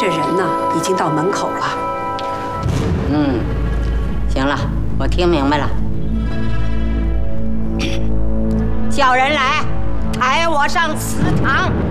这人呢，已经到门口了。 行了，我听明白了。叫人来，抬我上祠堂。